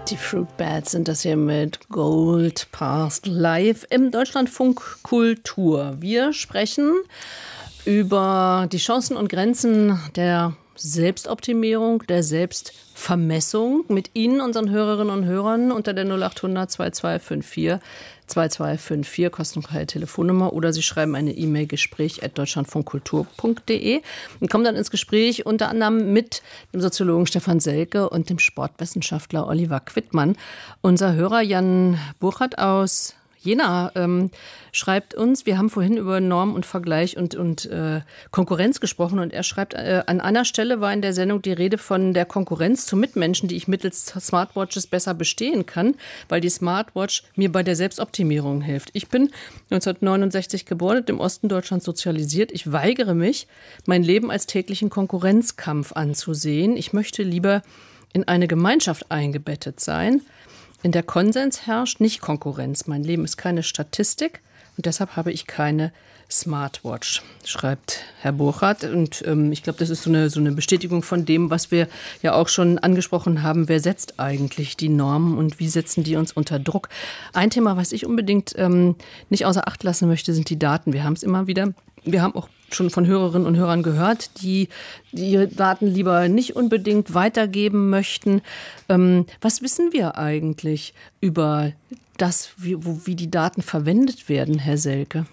Die Fruitbats sind das hier mit Gold Past live im Deutschlandfunk Kultur. Wir sprechen über die Chancen und Grenzen der Selbstoptimierung, der Selbstvermessung mit Ihnen, unseren Hörerinnen und Hörern, unter der 0800 2254 2254, kostenfreie Telefonnummer, oder Sie schreiben eine E-Mail, gespräch@deutschlandfunkkultur.de, und kommen dann ins Gespräch unter anderem mit dem Soziologen Stefan Selke und dem Sportwissenschaftler Oliver Quittmann. Unser Hörer Jan Burchardt aus Jena schreibt uns, wir haben vorhin über Norm und Vergleich und Konkurrenz gesprochen, und er schreibt, an einer Stelle war in der Sendung die Rede von der Konkurrenz zu Mitmenschen, die ich mittels Smartwatches besser bestehen kann, weil die Smartwatch mir bei der Selbstoptimierung hilft. Ich bin 1969 geboren und im Osten Deutschlands sozialisiert. Ich weigere mich, mein Leben als täglichen Konkurrenzkampf anzusehen. Ich möchte lieber in eine Gemeinschaft eingebettet sein, in der Konsens herrscht, nicht Konkurrenz. Mein Leben ist keine Statistik und deshalb habe ich keine Smartwatch, schreibt Herr Burchardt. Und ich glaube, das ist so eine Bestätigung von dem, was wir ja auch schon angesprochen haben. Wer setzt eigentlich die Normen und wie setzen die uns unter Druck? Ein Thema, was ich unbedingt nicht außer Acht lassen möchte, sind die Daten. Wir haben es immer wieder. Wir haben auch schon von Hörerinnen und Hörern gehört, die ihre Daten lieber nicht unbedingt weitergeben möchten. Was wissen wir eigentlich über das, wie die Daten verwendet werden, Herr Selke?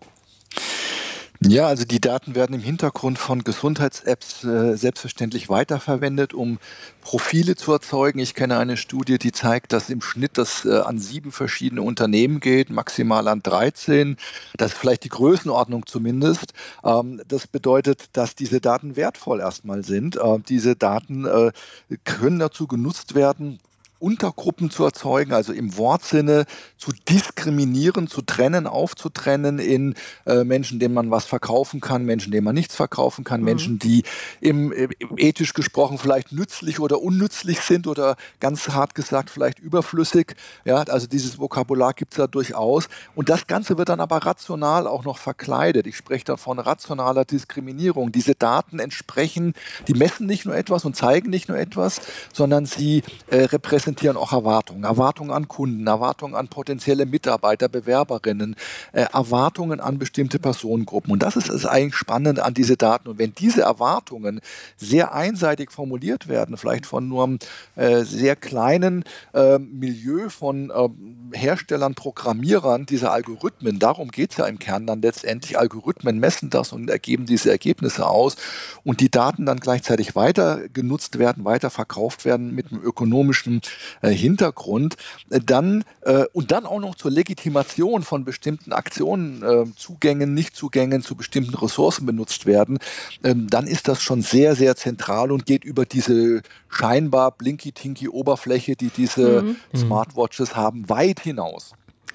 Ja, also die Daten werden im Hintergrund von Gesundheits-Apps selbstverständlich weiterverwendet, um Profile zu erzeugen. Ich kenne eine Studie, die zeigt, dass im Schnitt das an 7 verschiedene Unternehmen geht, maximal an 13. Das ist vielleicht die Größenordnung zumindest. Das bedeutet, dass diese Daten wertvoll erstmal sind. Diese Daten können dazu genutzt werden, Untergruppen zu erzeugen, also im Wortsinne zu diskriminieren, zu trennen, aufzutrennen in Menschen, denen man was verkaufen kann, Menschen, denen man nichts verkaufen kann, Menschen, die ethisch gesprochen vielleicht nützlich oder unnützlich sind oder ganz hart gesagt vielleicht überflüssig. Ja, also dieses Vokabular gibt es da durchaus. Und das Ganze wird dann aber rational auch noch verkleidet. Ich spreche da von rationaler Diskriminierung. Diese Daten entsprechen, die messen nicht nur etwas und zeigen nicht nur etwas, sondern sie repräsentieren auch Erwartungen an Kunden, Erwartungen an potenzielle Mitarbeiter, Bewerberinnen, Erwartungen an bestimmte Personengruppen. Und das ist eigentlich spannend an diese Daten. Und wenn diese Erwartungen sehr einseitig formuliert werden, vielleicht von nur einem sehr kleinen Milieu von Herstellern, Programmierern dieser Algorithmen, darum geht es ja im Kern dann letztendlich, Algorithmen messen das und ergeben diese Ergebnisse aus, und die Daten dann gleichzeitig weiter genutzt werden, weiter verkauft werden mit einem ökonomischen Hintergrund, dann auch noch zur Legitimation von bestimmten Aktionen, Zugängen, Nichtzugängen zu bestimmten Ressourcen benutzt werden, dann ist das schon sehr, sehr zentral und geht über diese scheinbar blinky-tinky Oberfläche, die diese Smartwatches haben, weit hinaus.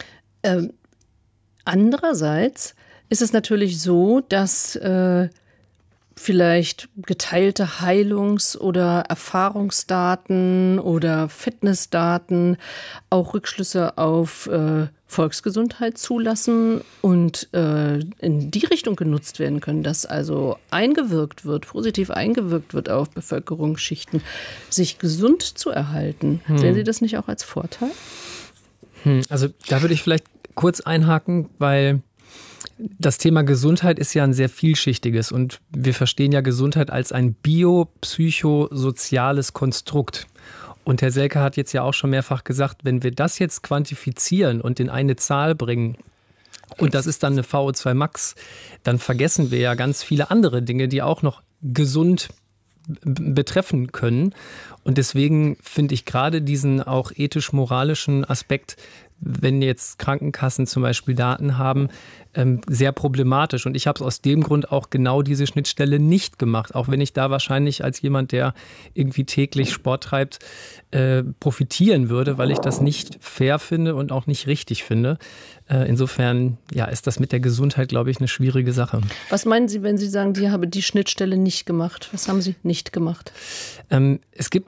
Andererseits ist es natürlich so, dass vielleicht geteilte Heilungs- oder Erfahrungsdaten oder Fitnessdaten auch Rückschlüsse auf Volksgesundheit zulassen und in die Richtung genutzt werden können, dass also positiv eingewirkt wird auf Bevölkerungsschichten, sich gesund zu erhalten. Sehen Sie das nicht auch als Vorteil? Also da würde ich vielleicht kurz einhaken, weil das Thema Gesundheit ist ja ein sehr vielschichtiges, und wir verstehen ja Gesundheit als ein biopsychosoziales Konstrukt. Und Herr Selke hat jetzt ja auch schon mehrfach gesagt, wenn wir das jetzt quantifizieren und in eine Zahl bringen, und das ist dann eine VO2 Max, dann vergessen wir ja ganz viele andere Dinge, die auch noch gesund betreffen können. Und deswegen finde ich gerade diesen auch ethisch-moralischen Aspekt, wenn jetzt Krankenkassen zum Beispiel Daten haben, sehr problematisch. Und ich habe es aus dem Grund auch genau diese Schnittstelle nicht gemacht, auch wenn ich da wahrscheinlich als jemand, der irgendwie täglich Sport treibt, profitieren würde, weil ich das nicht fair finde und auch nicht richtig finde. Insofern ist das mit der Gesundheit, glaube ich, eine schwierige Sache. Was meinen Sie, wenn Sie sagen, die habe die Schnittstelle nicht gemacht? Was haben Sie nicht gemacht? Es gibt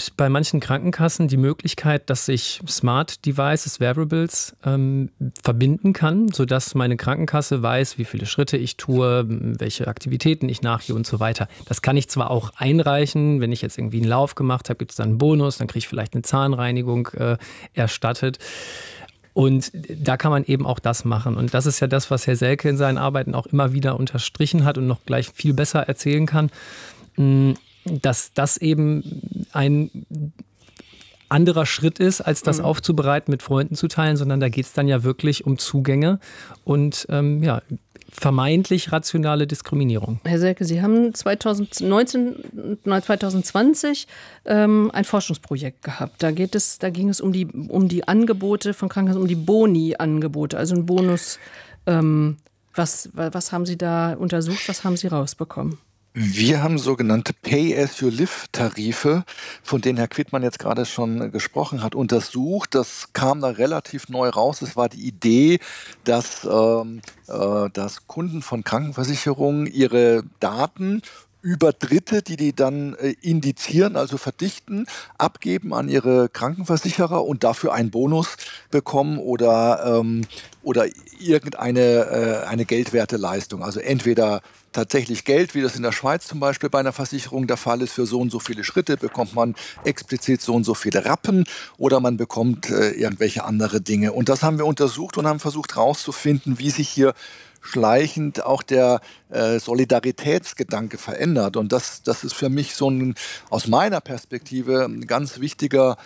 gibt bei manchen Krankenkassen die Möglichkeit, dass ich Smart Devices, Wearables verbinden kann, sodass meine Krankenkasse weiß, wie viele Schritte ich tue, welche Aktivitäten ich nachgehe und so weiter. Das kann ich zwar auch einreichen, wenn ich jetzt irgendwie einen Lauf gemacht habe, gibt es dann einen Bonus, dann kriege ich vielleicht eine Zahnreinigung erstattet. Und da kann man eben auch das machen. Und das ist ja das, was Herr Selke in seinen Arbeiten auch immer wieder unterstrichen hat und noch gleich viel besser erzählen kann, dass das eben ein anderer Schritt ist, als das aufzubereiten, mit Freunden zu teilen, sondern da geht es dann ja wirklich um Zugänge und vermeintlich rationale Diskriminierung. Herr Selke, Sie haben 2020 ein Forschungsprojekt gehabt. Da ging es um die Angebote von Krankenkassen, um die Boni-Angebote, also ein Bonus. Was haben Sie da untersucht? Was haben Sie rausbekommen? Wir haben sogenannte Pay-as-you-live-Tarife, von denen Herr Quidmann jetzt gerade schon gesprochen hat, untersucht. Das kam da relativ neu raus. Es war die Idee, dass Kunden von Krankenversicherungen ihre Daten über Dritte, die dann indizieren, also verdichten, abgeben an ihre Krankenversicherer und dafür einen Bonus bekommen oder irgendeine eine geldwerte Leistung. Also entweder tatsächlich Geld, wie das in der Schweiz zum Beispiel bei einer Versicherung der Fall ist, für so und so viele Schritte bekommt man explizit so und so viele Rappen oder man bekommt irgendwelche andere Dinge. Und das haben wir untersucht und haben versucht herauszufinden, wie sich hier schleichend auch der Solidaritätsgedanke verändert. Und das ist für mich aus meiner Perspektive ein ganz wichtiger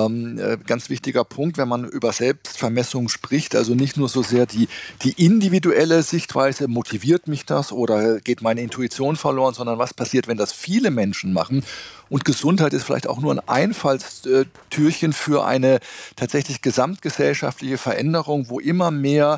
Punkt, wenn man über Selbstvermessung spricht. Also nicht nur so sehr die individuelle Sichtweise, motiviert mich das oder geht meine Intuition verloren, sondern was passiert, wenn das viele Menschen machen. Und Gesundheit ist vielleicht auch nur ein Einfallstürchen für eine tatsächlich gesamtgesellschaftliche Veränderung, wo immer mehr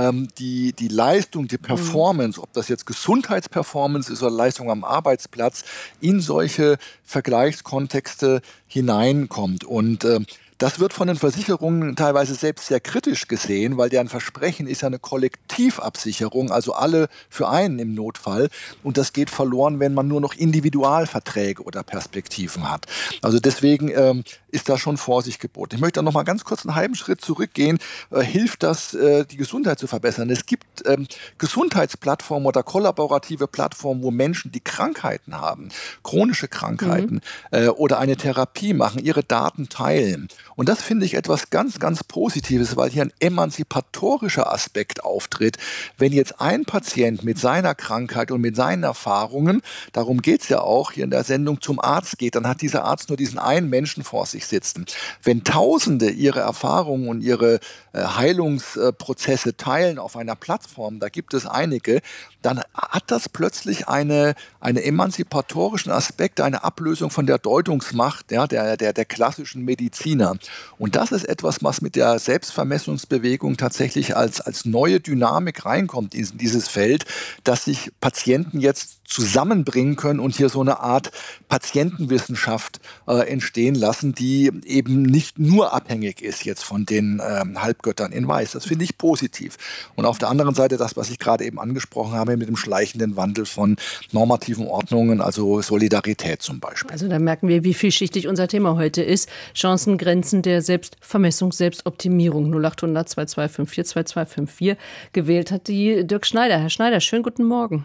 die Leistung, die Performance, ob das jetzt Gesundheitsperformance ist oder Leistung am Arbeitsplatz, in solche Vergleichskontexte hineinkommt. Und das wird von den Versicherungen teilweise selbst sehr kritisch gesehen, weil deren Versprechen ist ja eine Kollektivabsicherung, also alle für einen im Notfall. Und das geht verloren, wenn man nur noch Individualverträge oder Perspektiven hat. Also deswegen ist da schon Vorsicht geboten. Ich möchte noch mal ganz kurz einen halben Schritt zurückgehen. Hilft das, die Gesundheit zu verbessern? Es gibt Gesundheitsplattformen oder kollaborative Plattformen, wo Menschen, die Krankheiten haben, chronische Krankheiten oder eine Therapie machen, ihre Daten teilen. Und das finde ich etwas ganz, ganz Positives, weil hier ein emanzipatorischer Aspekt auftritt. Wenn jetzt ein Patient mit seiner Krankheit und mit seinen Erfahrungen, darum geht es ja auch hier in der Sendung, zum Arzt geht, dann hat dieser Arzt nur diesen einen Menschen vor sich sitzen. Wenn Tausende ihre Erfahrungen und ihre Heilungsprozesse teilen auf einer Plattform, da gibt es einige, dann hat das plötzlich einen emanzipatorischen Aspekt, eine Ablösung von der Deutungsmacht der klassischen Mediziner. Und das ist etwas, was mit der Selbstvermessungsbewegung tatsächlich als neue Dynamik reinkommt in dieses Feld, dass sich Patienten jetzt zusammenbringen können und hier so eine Art Patientenwissenschaft entstehen lassen, die eben nicht nur abhängig ist jetzt von den Halbgöttern in Weiß. Das finde ich positiv. Und auf der anderen Seite das, was ich gerade eben angesprochen habe, mit dem schleichenden Wandel von normativen Ordnungen, also Solidarität zum Beispiel. Also da merken wir, wie vielschichtig unser Thema heute ist. Chancen, Grenzen der Selbstvermessung, Selbstoptimierung. 0800 2254 2254 gewählt hat die Dirk Schneider. Herr Schneider, schönen guten Morgen.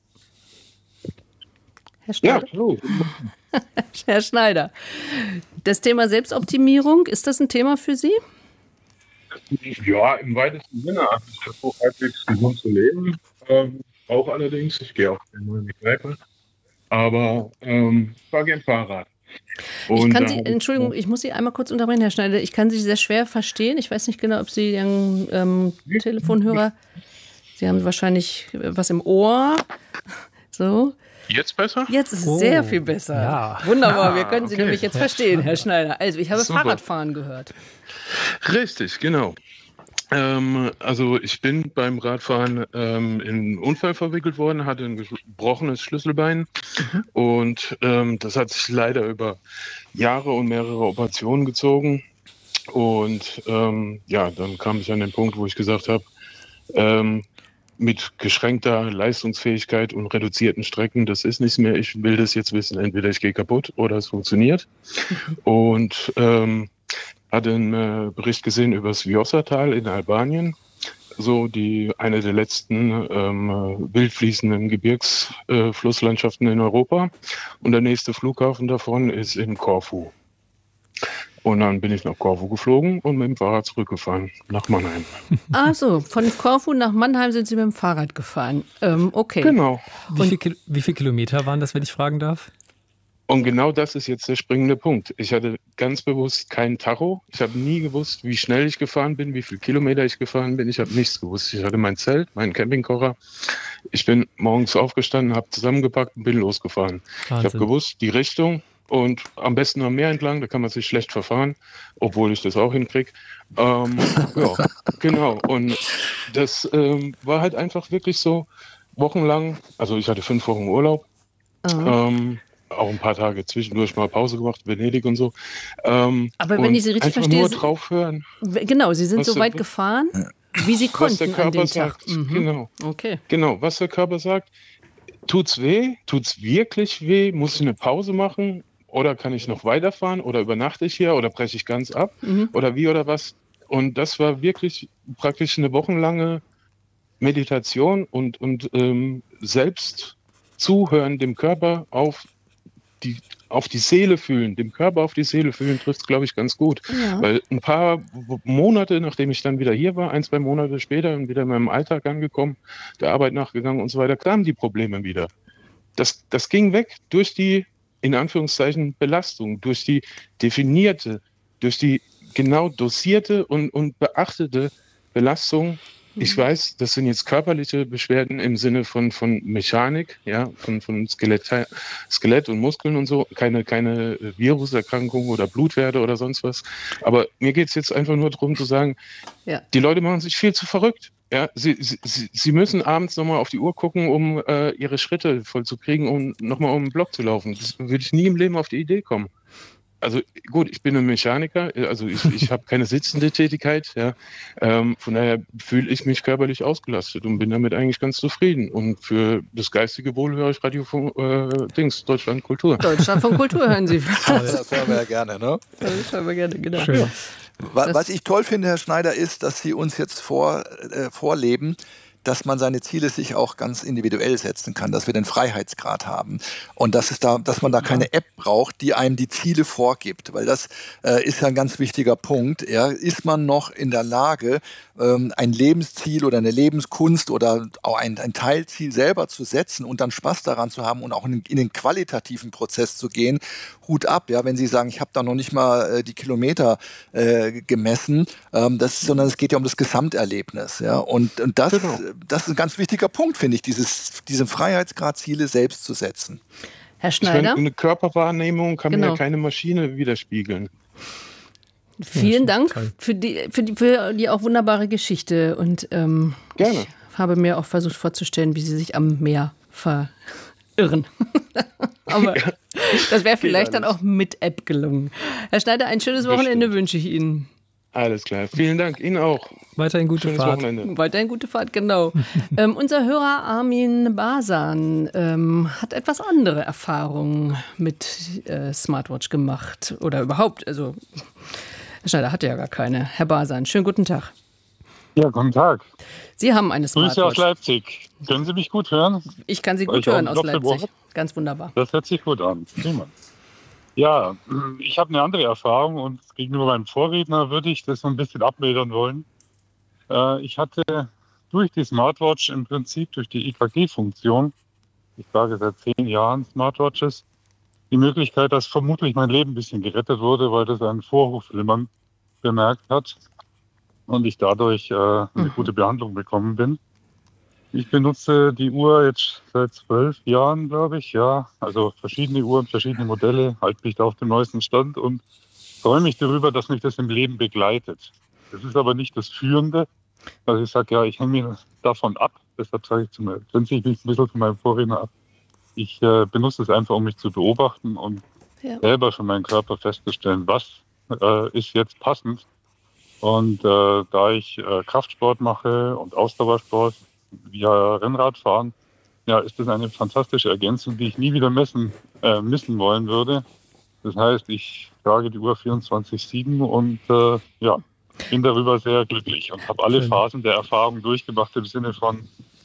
Herr Schneider? Ja, hallo. Herr Schneider, das Thema Selbstoptimierung, ist das ein Thema für Sie? Ja, im weitesten Sinne. Also ich versuche halbwegs gesund zu leben. Auch allerdings, ich gehe auch gerne in die Kneipe. Aber ich fahre gern Fahrrad. Und Entschuldigung, ich muss Sie einmal kurz unterbrechen, Herr Schneider. Ich kann Sie sehr schwer verstehen. Ich weiß nicht genau, ob Sie Ihren Telefonhörer, Sie haben wahrscheinlich was im Ohr. So. Jetzt besser? Jetzt ist es sehr viel besser. Ja. Wunderbar, wir können Sie nämlich jetzt verstehen, Herr Schneider. Also ich habe Fahrradfahren gehört. Richtig, genau. Also ich bin beim Radfahren in einen Unfall verwickelt worden, hatte ein gebrochenes Schlüsselbein und das hat sich leider über Jahre und mehrere Operationen gezogen und dann kam ich an den Punkt, wo ich gesagt habe, mit geschränkter Leistungsfähigkeit und reduzierten Strecken, das ist nichts mehr. Ich will das jetzt wissen, entweder ich gehe kaputt oder es funktioniert. Und hatte einen Bericht gesehen über das Vjosa-Tal in Albanien, so eine der letzten wild fließenden Gebirgsflusslandschaften in Europa. Und der nächste Flughafen davon ist in Korfu. Und dann bin ich nach Korfu geflogen und mit dem Fahrrad zurückgefahren nach Mannheim. Ach so, von Korfu nach Mannheim sind Sie mit dem Fahrrad gefahren. Okay. Genau. Wie viele Kilometer waren das, wenn ich fragen darf? Und genau das ist jetzt der springende Punkt. Ich hatte ganz bewusst kein Tacho. Ich habe nie gewusst, wie schnell ich gefahren bin, wie viele Kilometer ich gefahren bin. Ich habe nichts gewusst. Ich hatte mein Zelt, meinen Campingkocher. Ich bin morgens aufgestanden, habe zusammengepackt und bin losgefahren. Wahnsinn. Ich habe gewusst, die Richtung und am besten am Meer entlang. Da kann man sich schlecht verfahren, obwohl ich das auch hinkriege. Ja, genau. Und das war halt einfach wirklich so wochenlang. Also ich hatte 5 Wochen Urlaub. Auch ein paar Tage zwischendurch mal Pause gemacht, Venedig und so. Aber wenn ich Sie richtig verstehe, nur drauf hören. Genau, Sie sind so weit gefahren, wie Sie konnten was der Körper an dem sagt. Tag. Genau. Okay. Genau, was der Körper sagt. Tut's weh? Tut's wirklich weh? Muss ich eine Pause machen? Oder kann ich noch weiterfahren? Oder übernachte ich hier? Oder breche ich ganz ab? Oder wie oder was? Und das war wirklich praktisch eine wochenlange Meditation und selbst zuhören, dem Körper auf die Seele fühlen, dem Körper auf die Seele fühlen, trifft es, glaube ich, ganz gut. Ja. Weil ein paar Monate, nachdem ich dann wieder hier war, 1, 2 Monate später und wieder in meinem Alltag angekommen, der Arbeit nachgegangen und so weiter, kamen die Probleme wieder. Das ging weg durch die, in Anführungszeichen, Belastung, durch die definierte, durch die genau dosierte und beachtete Belastung. Ich weiß, das sind jetzt körperliche Beschwerden im Sinne von Mechanik, ja, von Skelett und Muskeln und so, keine Viruserkrankung oder Blutwerte oder sonst was. Aber mir geht es jetzt einfach nur darum zu sagen, Die Leute machen sich viel zu verrückt. Ja, sie müssen abends nochmal auf die Uhr gucken, um ihre Schritte voll zu kriegen, um nochmal um den Block zu laufen. Das würde ich nie im Leben auf die Idee kommen. Also gut, ich bin ein Mechaniker, also ich habe keine sitzende Tätigkeit, ja. Von daher fühle ich mich körperlich ausgelastet und bin damit eigentlich ganz zufrieden. Und für das geistige Wohl höre ich Radio von Deutschland Kultur. Deutschland von Kultur hören Sie. Das hören wir ja gerne, ne? Das hören wir gerne, genau. Schön. Was ich toll finde, Herr Schneider, ist, dass Sie uns jetzt vorleben, dass man seine Ziele sich auch ganz individuell setzen kann, dass wir den Freiheitsgrad haben und dass man da keine App braucht, die einem die Ziele vorgibt, weil das ist ja ein ganz wichtiger Punkt. Ja. Ist man noch in der Lage, ein Lebensziel oder eine Lebenskunst oder auch ein Teilziel selber zu setzen und dann Spaß daran zu haben und auch in den qualitativen Prozess zu gehen? Hut ab, ja, wenn Sie sagen, ich habe da noch nicht mal die Kilometer gemessen, sondern es geht ja um das Gesamterlebnis. Ja. Und das ist ein ganz wichtiger Punkt, finde ich, diese Freiheitsgrad Ziele selbst zu setzen. Herr Schneider? Eine Körperwahrnehmung kann mir ja keine Maschine widerspiegeln. Vielen Dank für die auch wunderbare Geschichte. Und Gerne. Ich habe mir auch versucht vorzustellen, wie Sie sich am Meer verirren. Aber das wäre vielleicht dann auch mit App gelungen. Herr Schneider, ein schönes Wochenende wünsche ich Ihnen. Alles klar. Vielen Dank. Ihnen auch. Weiterhin gute Fahrt. Weiterhin gute Fahrt, genau. Unser Hörer Armin Basan hat etwas andere Erfahrungen mit Smartwatch gemacht. Oder überhaupt. Also, Herr Schneider hatte ja gar keine. Herr Basan, schönen guten Tag. Ja, guten Tag. Sie haben eine Smartwatch. Grüße aus Leipzig. Können Sie mich gut hören? Ich kann Sie gut hören aus Leipzig. Ganz wunderbar. Das hört sich gut an. Prima. Ja, ich habe eine andere Erfahrung und gegenüber meinem Vorredner würde ich das so ein bisschen abmildern wollen. Ich hatte durch die Smartwatch im Prinzip, durch die EKG-Funktion, ich trage seit 10 Jahren Smartwatches, die Möglichkeit, dass vermutlich mein Leben ein bisschen gerettet wurde, weil das ein Vorhofflimmern bemerkt hat und ich dadurch eine gute Behandlung bekommen bin. Ich benutze die Uhr jetzt seit 12 Jahren, glaube ich, ja. Also verschiedene Uhren, verschiedene Modelle, halte mich da auf dem neuesten Stand und freue mich darüber, dass mich das im Leben begleitet. Das ist aber nicht das Führende. Also ich sage, ja, ich hänge mich davon ab. Deshalb sage ich grenze ich mich ein bisschen von meinem Vorredner ab. Ich benutze es einfach, um mich zu beobachten und selber für meinen Körper festzustellen, was ist jetzt passend. Und da ich Kraftsport mache und Ausdauersport, via Rennradfahren, ja, ist das eine fantastische Ergänzung, die ich nie wieder missen wollen würde. Das heißt, ich trage die Uhr 24/7 und bin darüber sehr glücklich und habe alle Phasen der Erfahrung durchgemacht im Sinne von,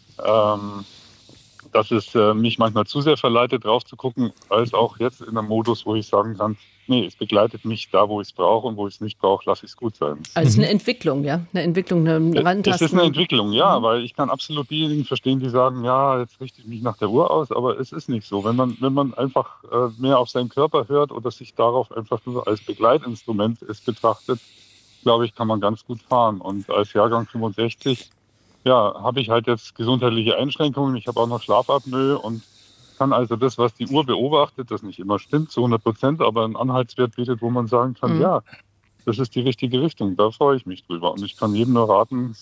dass es mich manchmal zu sehr verleitet, drauf zu gucken, als auch jetzt in einem Modus, wo ich sagen kann, nee, es begleitet mich da, wo ich es brauche, und wo ich es nicht brauche, lasse ich es gut sein. Also es ist eine Entwicklung, ja? Eine Entwicklung, eine Rantasten. Es ist eine Entwicklung, ja, weil ich kann absolut diejenigen verstehen, die sagen, ja, jetzt richte ich mich nach der Uhr aus, aber es ist nicht so. Wenn man einfach mehr auf seinen Körper hört oder sich darauf einfach nur als Begleitinstrument betrachtet, glaube ich, kann man ganz gut fahren. Und als Jahrgang 65, ja, habe ich halt jetzt gesundheitliche Einschränkungen. Ich habe auch noch Schlafapnoe und kann also das, was die Uhr beobachtet, das nicht immer stimmt zu 100%, aber einen Anhaltswert bietet, wo man sagen kann, ja, das ist die richtige Richtung. Da freue ich mich drüber. Und ich kann jedem nur raten,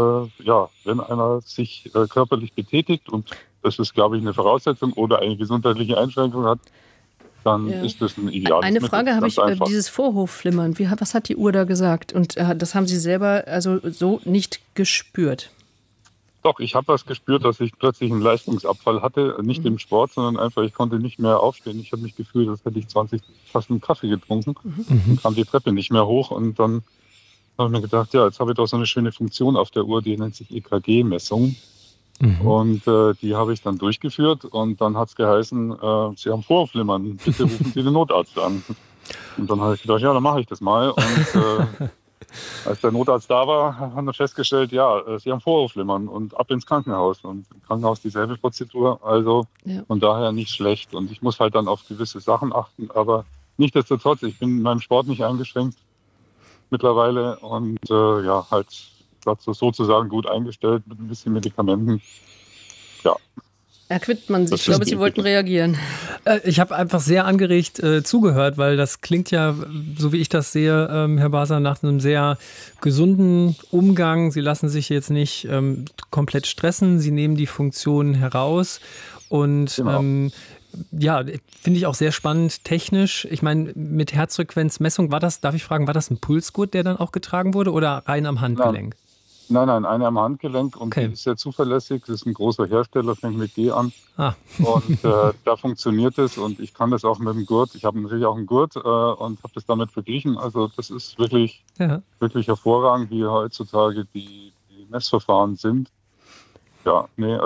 wenn einer sich körperlich betätigt, und das ist, glaube ich, eine Voraussetzung, oder eine gesundheitliche Einschränkung hat, dann ist das ein ideales Eine Frage habe ich, einfach. dieses Vorhofflimmern, was hat die Uhr da gesagt? Und das haben Sie selber also so nicht gespürt? Doch, ich habe was gespürt, dass ich plötzlich einen Leistungsabfall hatte, nicht im Sport, sondern einfach, ich konnte nicht mehr aufstehen. Ich habe mich gefühlt, als hätte ich 20 Tassen Kaffee getrunken und kam die Treppe nicht mehr hoch. Und dann habe ich mir gedacht, ja, jetzt habe ich doch so eine schöne Funktion auf der Uhr, die nennt sich EKG-Messung. Und die habe ich dann durchgeführt, und dann hat es geheißen, Sie haben Vorhofflimmern, bitte rufen Sie den Notarzt an. Und dann habe ich gedacht, ja, dann mache ich das mal. Und als der Notarzt da war, haben wir festgestellt, ja, Sie haben Vorhofflimmern und ab ins Krankenhaus. Und im Krankenhaus dieselbe Prozedur, also von daher nicht schlecht. Und ich muss halt dann auf gewisse Sachen achten, aber nichtsdestotrotz, ich bin in meinem Sport nicht eingeschränkt mittlerweile und halt sozusagen gut eingestellt mit ein bisschen Medikamenten. Ja. Herr Quittmann, ich glaube, Sie wollten reagieren. Ich habe einfach sehr angeregt zugehört, weil das klingt ja, so wie ich das sehe, Herr Baser, nach einem sehr gesunden Umgang. Sie lassen sich jetzt nicht komplett stressen, Sie nehmen die Funktionen heraus und finde ich auch sehr spannend technisch. Ich meine, mit Herzfrequenzmessung, darf ich fragen, war das ein Pulsgurt, der dann auch getragen wurde, oder rein am Handgelenk? Nein, eine am Handgelenk, und die ist sehr zuverlässig. Das ist ein großer Hersteller, fängt mit G an. Und da funktioniert es, und ich kann das auch mit dem Gurt. Ich habe natürlich auch einen Gurt und habe das damit verglichen. Also das ist wirklich hervorragend, wie heutzutage die Messverfahren sind. Ja,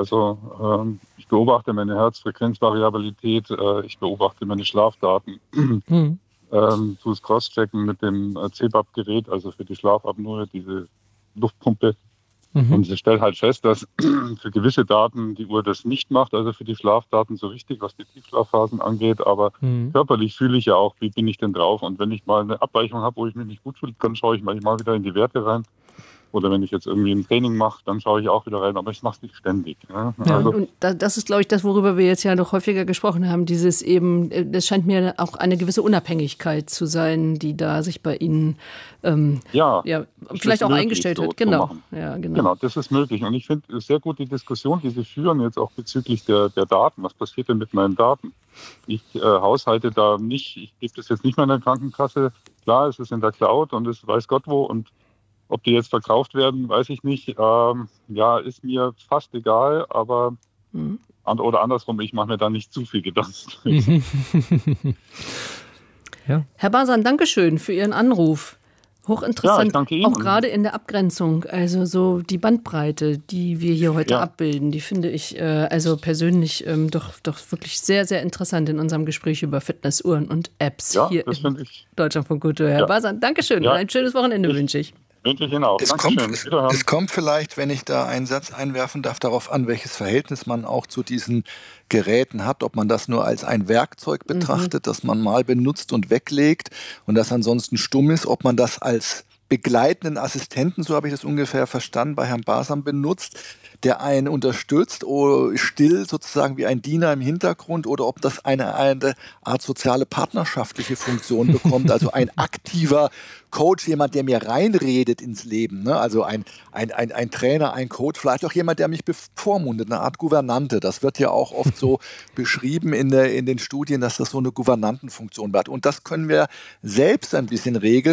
ich beobachte meine Herzfrequenzvariabilität, ich beobachte meine Schlafdaten. Tue das Crosschecken mit dem CPAP-Gerät, also für die Schlafapnoe, diese Luftpumpe. Und ich stelle halt fest, dass für gewisse Daten die Uhr das nicht macht, also für die Schlafdaten so richtig, was die Tiefschlafphasen angeht, aber körperlich fühle ich ja auch, wie bin ich denn drauf, und wenn ich mal eine Abweichung habe, wo ich mich nicht gut fühle, dann schaue ich manchmal wieder in die Werte rein. Oder wenn ich jetzt irgendwie ein Training mache, dann schaue ich auch wieder rein, aber ich mache es nicht ständig. Ne? Ja, und das ist, glaube ich, das, worüber wir jetzt ja noch häufiger gesprochen haben. Das scheint mir auch eine gewisse Unabhängigkeit zu sein, die da sich bei Ihnen vielleicht auch eingestellt hat. Genau. Genau, das ist möglich. Und ich finde es sehr gut, die Diskussion, die Sie führen jetzt auch bezüglich der Daten. Was passiert denn mit meinen Daten? Ich haushalte da nicht, ich gebe das jetzt nicht mehr in der Krankenkasse. Klar, es ist in der Cloud und es weiß Gott wo, und ob die jetzt verkauft werden, weiß ich nicht. Ist mir fast egal, aber oder andersrum, ich mache mir da nicht zu viel Gedanken. Herr Basan, Dankeschön für Ihren Anruf. Hochinteressant, ich danke Ihnen. auch gerade in der Abgrenzung. Also so die Bandbreite, die wir hier heute abbilden, die finde ich persönlich doch wirklich sehr, sehr interessant in unserem Gespräch über Fitnessuhren und Apps hier in Deutschlandfunk Kultur. Herr Basan, Dankeschön und ein schönes Wochenende wünsche ich. Wünsche ich Ihnen auch. Es kommt vielleicht, wenn ich da einen Satz einwerfen darf, darauf an, welches Verhältnis man auch zu diesen Geräten hat, ob man das nur als ein Werkzeug betrachtet, das man mal benutzt und weglegt und das ansonsten stumm ist, ob man das als begleitenden Assistenten, so habe ich das ungefähr verstanden, bei Herrn Basam benutzt, der einen unterstützt, still sozusagen wie ein Diener im Hintergrund, oder ob das eine Art soziale partnerschaftliche Funktion bekommt, also ein aktiver Coach, jemand, der mir reinredet ins Leben, ne? Also ein Trainer, ein Coach, vielleicht auch jemand, der mich bevormundet, eine Art Gouvernante. Das wird ja auch oft so beschrieben in den Studien, dass das so eine Gouvernantenfunktion wird. Und das können wir selbst ein bisschen regeln.